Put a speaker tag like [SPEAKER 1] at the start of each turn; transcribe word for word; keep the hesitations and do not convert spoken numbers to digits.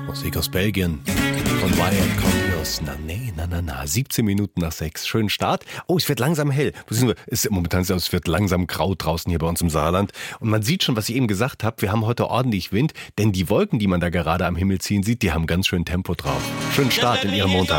[SPEAKER 1] Musik aus Belgien von Wyatt Converse. Na, nee, na, na, na. siebzehn Minuten nach sechs. Schönen Start. Oh, es wird langsam hell. Es ist momentan so, es wird langsam grau draußen hier bei uns im Saarland. Und man sieht schon, was ich eben gesagt habe. Wir haben heute ordentlich Wind, denn die Wolken, die man da gerade am Himmel ziehen sieht, die haben ganz schön Tempo drauf. Schönen Start in Ihrem Montag.